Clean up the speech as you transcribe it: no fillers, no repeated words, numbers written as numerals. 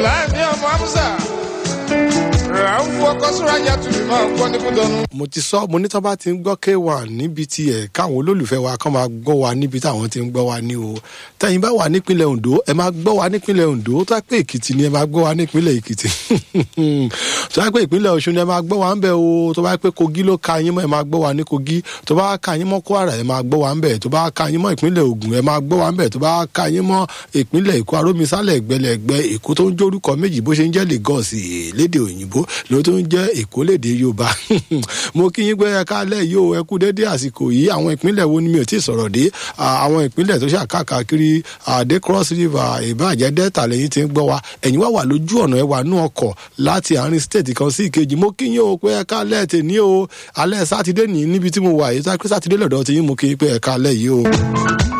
láàrin ọmọ amúsà rà ń fọ kọ́sùrà yàtúndì máa ń kọ́ ní fúdọ́nù. mo ti sọ mo ní tó bá ti ń gbọ́ K1 níbi tí ẹ̀ káwọn olólùfẹ́ wa kàn máa gbọ́ wa níbi táwọn ti ń gbọ́ wa ní o tẹ̀yin bá wà nípínlẹ̀ Ondo ẹ máa gbọ́ wa nípínlẹ̀ Ondo tó bá pé Èkìtì ni ẹ máa gbọ́ wa nípínlẹ̀ Èkìtì tó bá pé ìpínlẹ̀ Ọ̀ṣun ni ẹ máa gbọ́ wa ń bẹ̀ o tó bá pé Kogi ló ka yín mọ́ ẹ máa gbọ́ wa ní Kogi tó bá ka yín mọ́ Kwara ẹ máa gbọ́ wa ń bẹ̀ tó bá ka yín mọ́ ìpínlẹ̀ Ògùn ẹ máa gbọ́ wa ń bẹ̀ tó bá ka yín mọ́ ìpínlẹ̀ Èkó arómisálẹ̀ ẹgbẹ̀lẹ̀gbẹ̀ Èkó tó ń jẹ́ orúkọ méjì bó ṣe ń jẹ́ Lagos lédè òyìnbó ló tó ń jẹ́ Èkó lédè Yorùbá mo kí yín pé ẹ káalẹ́ yìí o ẹ kú dédé àsìkò yìí àwọn ìpínlẹ̀ wo ni mi ò tí ì sọ̀rọ̀ dé àwọn ìpínlẹ̀ tó ṣàkàkiri àdé Cross River ìbàjẹ́ Delta lẹ́yìn tí ń gbọ́ wa ẹ̀yin wá wà lójú ọ̀nà ẹ wà nú ọkọ̀ láti àárín state kan sí ìkejì mo kí yín o pé ẹ káalẹ́ tèmi o alẹ́ sátidé ní níbi tí mo wà yìí sátidé lọ́dọ̀ tí yín mo kí yín pé ẹ káalẹ́ yìí o.